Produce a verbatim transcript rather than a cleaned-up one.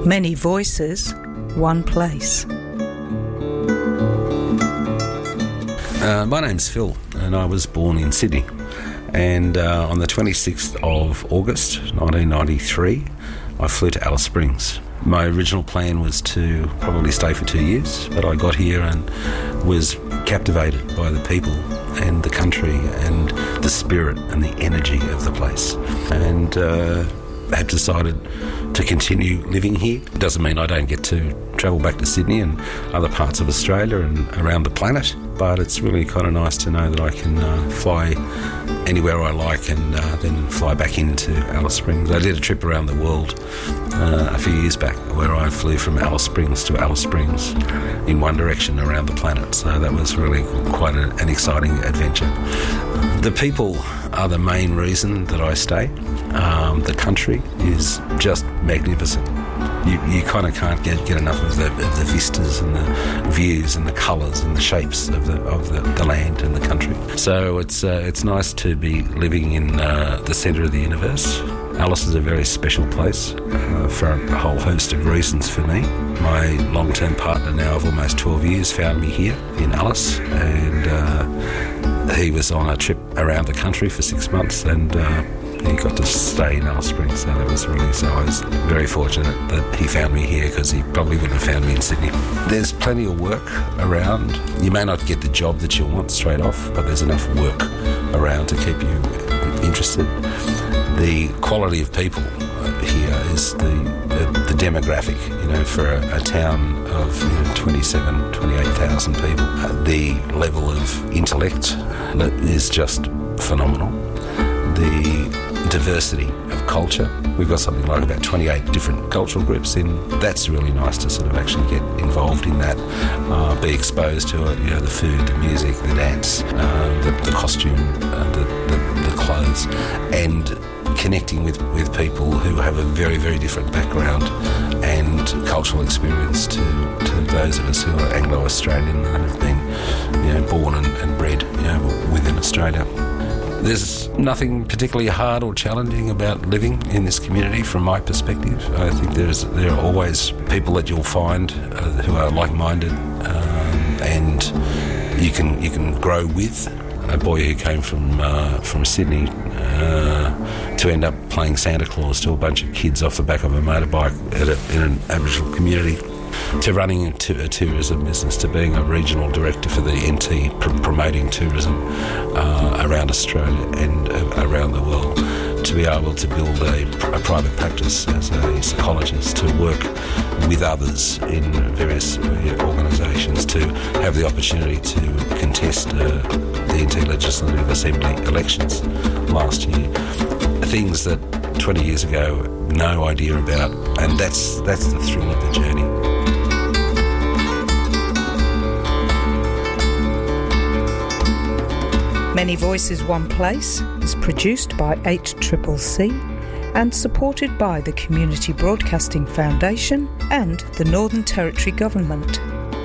Many voices, one place. Uh, my name's Phil, and I was born in Sydney. And uh, on the twenty-sixth of August nineteen ninety-three, I flew to Alice Springs. My original plan was to probably stay for two years, but I got here and was captivated by the people and the country and the spirit and the energy of the place. And uh, have decided to continue living here. It doesn't mean I don't get to travel back to Sydney and other parts of Australia and around the planet, but it's really kind of nice to know that I can uh, fly anywhere I like and uh, then fly back into Alice Springs. I did a trip around the world uh, a few years back where I flew from Alice Springs to Alice Springs in one direction around the planet, so that was really quite a, an exciting adventure. The people are the main reason that I stay. Um, the country is just magnificent. You, you kind of can't get, get enough of the, of the vistas and the views and the colours and the shapes of the of the, the land and the country. So it's uh, it's nice to be living in uh, the centre of the universe. Alice is a very special place uh, for a whole host of reasons for me. My long-term partner now of almost twelve years found me here in Alice, and uh, he was on a trip around the country for six months and uh, he got to stay in Alice Springs, so that was really, so I was very fortunate that he found me here because he probably wouldn't have found me in Sydney. There's plenty of work around. You may not get the job that you want straight off, but there's enough work around to keep you interested. The quality of people here is the, the, the demographic, you know, for a, a town of you know, twenty-seven, twenty-eight thousand people. Uh, the level of intellect is just phenomenal. The diversity of culture. We've got something like about twenty-eight different cultural groups in. That's really nice to sort of actually get involved in that, uh, be exposed to it, you know, the food, the music, the dance, uh, the, the costume, uh, the, the, the clothes, and connecting with, with people who have a very, very different background and cultural experience to, to those of us who are Anglo-Australian and have been, you know, born and, and bred, you know, within Australia. There's nothing particularly hard or challenging about living in this community from my perspective. I think there's there are always people that you'll find uh, who are like-minded um, and you can you can grow with. A boy who came from uh, from Sydney uh, to end up playing Santa Claus to a bunch of kids off the back of a motorbike at a, in an Aboriginal community, to running a, t- a tourism business, to being a regional director for the N T, pr- promoting tourism uh, around Australia and uh, around the world, to be able to build a, a private practice as a psychologist, to work with others in various uh, organisations, to have the opportunity to contest uh, the N T Legislative Assembly elections last year. Things that twenty years ago, no idea about, and that's that's the thrill of the journey. Many Voices, One Place is produced by eight C C C and supported by the Community Broadcasting Foundation and the Northern Territory Government.